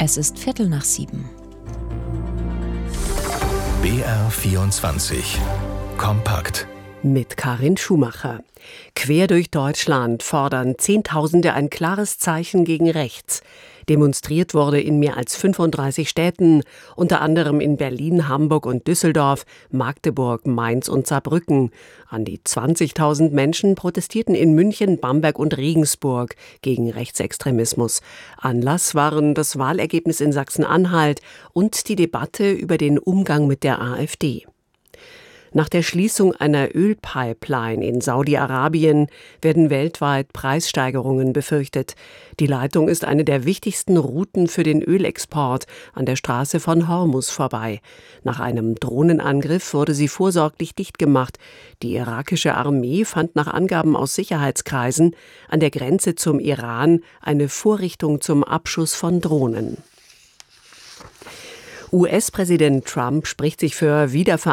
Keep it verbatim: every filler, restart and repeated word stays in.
Es ist Viertel nach sieben. B R vierundzwanzig. Kompakt. Mit Karin Schumacher. Quer durch Deutschland fordern Zehntausende ein klares Zeichen gegen rechts. Demonstriert wurde in mehr als fünfunddreißig Städten, unter anderem in Berlin, Hamburg und Düsseldorf, Magdeburg, Mainz und Saarbrücken. An die zwanzigtausend Menschen protestierten in München, Bamberg und Regensburg gegen Rechtsextremismus. Anlass waren das Wahlergebnis in Sachsen-Anhalt und die Debatte über den Umgang mit der AfD. Nach der Schließung einer Ölpipeline in Saudi-Arabien werden weltweit Preissteigerungen befürchtet. Die Leitung ist eine der wichtigsten Routen für den Ölexport an der Straße von Hormuz vorbei. Nach einem Drohnenangriff wurde sie vorsorglich dicht gemacht. Die irakische Armee fand nach Angaben aus Sicherheitskreisen an der Grenze zum Iran eine Vorrichtung zum Abschuss von Drohnen. U S-Präsident Trump spricht sich für Wiedervereinigung